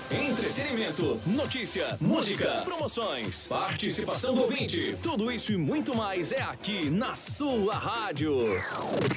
Entretenimento, notícia, música, promoções, participação do ouvinte. Tudo isso e muito mais é aqui na sua rádio.